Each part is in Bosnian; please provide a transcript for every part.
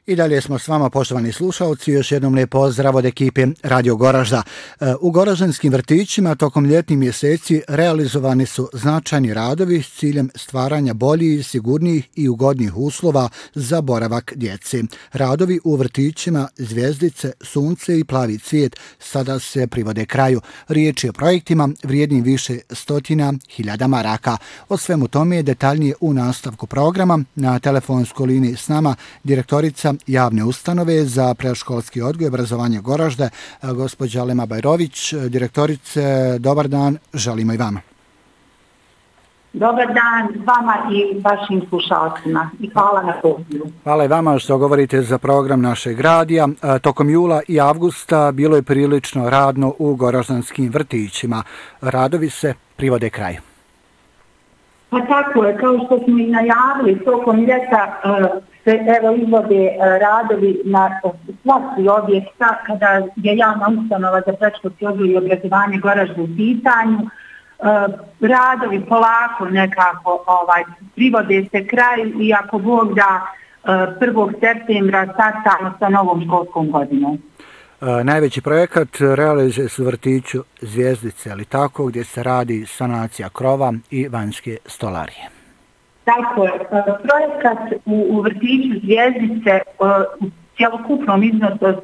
I dalje smo s vama, poštovani slušalci, još jednom lijep pozdrav od ekipe Radio Goražda. U goraždanskim vrtićima tokom ljetnih mjeseci realizovani su značajni radovi s ciljem stvaranja boljih, sigurnijih i ugodnijih uslova za boravak djece. Radovi u vrtićima Zvjezdice, Sunce i Plavi cvijet sada se privode kraju. Riječ je o projektima vrijednim više stotina hiljada maraka. O svemu tome je detaljnije u nastavku programa. Na telefonskoj liniji s nama direktorica javne ustanove za predškolski odgoj i obrazovanje Goražde, gospođa Lema Bajrović. Direktorice, dobar dan, želimo i vama. Dobar dan vama i vašim slušalcima i hvala na pozivu. Hvala i vama što govorite za program našeg radija. Tokom jula i avgusta bilo je prilično radno u goraždanskim vrtićima. Radovi se privode kraju. Pa tako je, kao što smo i najavili, tokom ljeta se izvode radovi na svaki objekta kada je javna ustanova za predškolski odgoj i obrazovanje Goražde u pitanju. Radovi polako nekako privode se kraju i ako Bog da 1. septembra startamo sa novom školskom godinom. Najveći projekat realizuje se u vrtiću Zvjezdice, ali tako, gdje se radi sanacija krova i vanjske stolarije. Tako je. Projekat u vrtiću Zvjezdice u cjelokupnom iznosu od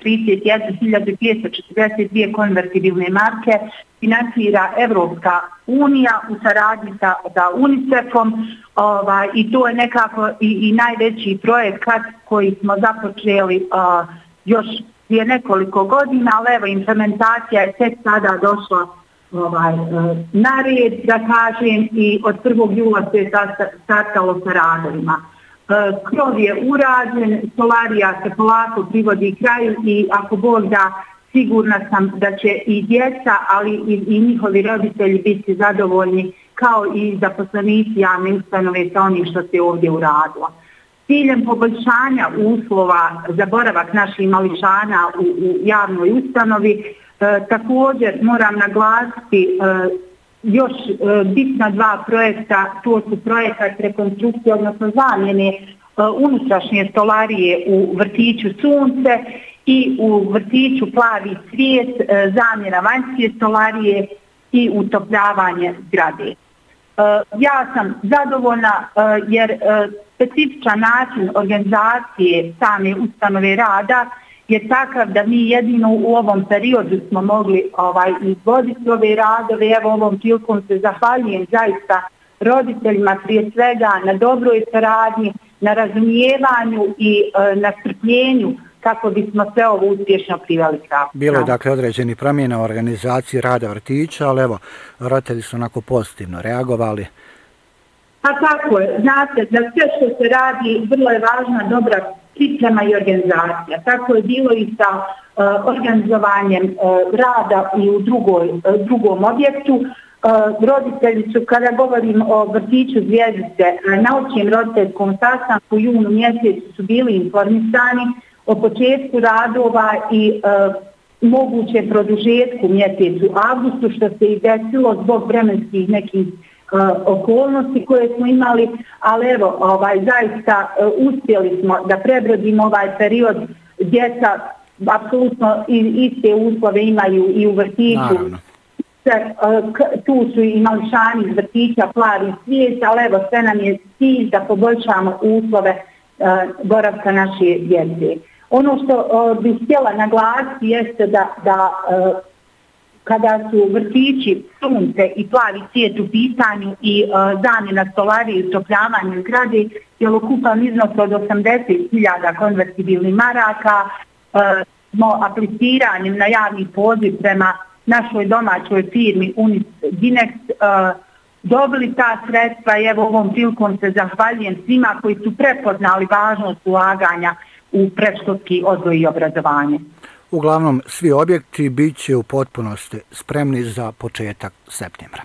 331.242 konvertibilne marke financira Evropska unija u saradnji sa UNICEF-om i to je nekako i najveći projekat koji smo započeli još prije nekoliko godina, ali evo implementacija je tek sada došla na red, da kažem, i od 1. jula se je startalo sa radovima. Krov je urađen, stolarija se polako privodi kraju i ako Bog da, sigurna sam da će i djeca, ali i njihovi roditelji biti zadovoljni kao i zaposlenici javne ustanove sa onim što se ovdje uradilo. Ciljem poboljšanja uslova za boravak naših mališana u javnoj ustanovi također moram naglasiti još bitna dva projekta, to su projekat rekonstrukcije, odnosno zamjene unutrašnje stolarije u vrtiću Sunce i u vrtiću Plavi cvijet, zamjena vanjske stolarije i utopljavanje zgrade. Ja sam zadovoljna jer specifičan način organizacije same ustanove rada je takav da mi jedino u ovom periodu smo mogli izvoditi ove radove. Evo ovom prilikom se zahvaljujem zaista roditeljima prije svega na dobroj saradnji, na razumijevanju i na strpljenju kako bismo sve ovo uspješno priveli kraju. Bilo je dakle određeni promjena u organizaciji rada vrtića, ali evo, roditelji su onako pozitivno reagovali. Pa tako je, znate, za sve što se radi vrlo je važna dobra priprema i organizacija. Tako je bilo i sa organizovanjem rada i u drugom objektu. Roditelji su, kada govorim o vrtiću Zvjezdice, na općem roditeljskom sastanku u junu mjesecu su bili informisani o početku radova i moguće produžetku mjesecu avgustu, što se i desilo zbog vremenskih nekih okolnosti koje smo imali, ali evo, zaista uspjeli smo da prebrodimo ovaj period. Djeca apsolutno iste uslove imaju i u vrtiću. Naravno. Tu su i mališani iz vrtića Plavi cvijet, ali evo, sve nam je cilj da poboljšamo uslove boravka naše djece. Ono što bih htjela naglasiti jeste da kada su vrtići Sunce i Plavi cvijet u pitanju i zamjena stolarije i utopljavanje zgrade, cjelokupan iznos od 80.000 konvertibilnih maraka smo apliciranjem na javni poziv prema našoj domaćoj firmi Unis-Ginex dobili ta sredstva i evo ovom prilikom se zahvaljujem svima koji su prepoznali važnost ulaganja u predškolski odgoj i obrazovanje. Uglavnom, svi objekti bit će u potpunosti spremni za početak septembra.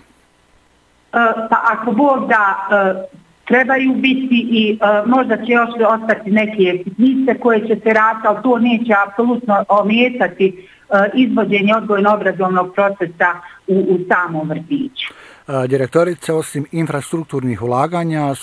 Pa ako Bog da, trebaju biti i možda će još ostati neke sitnice koje će se raditi, ali to neće apsolutno ometati izvođenje odgojno-obrazovnog procesa u samom vrtiću. Direktorica, osim infrastrukturnih ulaganja,